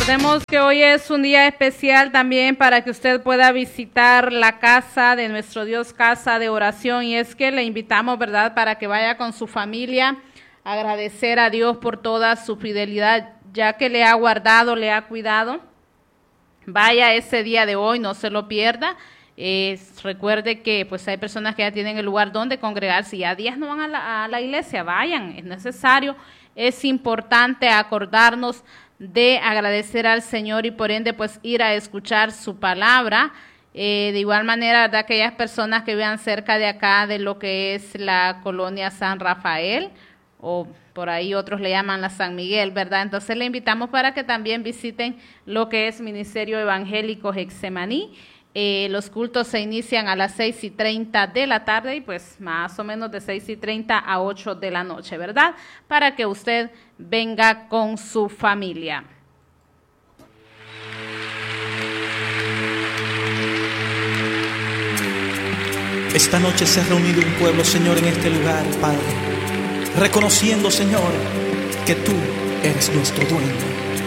Recordemos que hoy es un día especial también para que usted pueda visitar la casa de nuestro Dios, casa de oración, y es que le invitamos, ¿verdad?, para que vaya con su familia a agradecer a Dios por toda su fidelidad, ya que le ha guardado, le ha cuidado. Vaya ese día de hoy, no se lo pierda. Recuerde que pues hay personas que ya tienen el lugar donde congregarse, ya días no van a la iglesia, vayan, es necesario, es importante acordarnos de agradecer al Señor y por ende pues ir a escuchar su palabra. De igual manera, ¿verdad?, aquellas personas que vivan cerca de acá de lo que es la colonia San Rafael, o por ahí otros le llaman la San Miguel, ¿verdad? Entonces le invitamos para que también visiten lo que es Ministerio Evangélico Getsemaní. Los cultos se inician a las 6:30 de la tarde y pues más o menos de 6:30 a 8 de la noche, ¿verdad? Para que usted venga con su familia. Esta noche se ha reunido un pueblo, Señor, en este lugar, Padre, reconociendo, Señor, que tú eres nuestro dueño.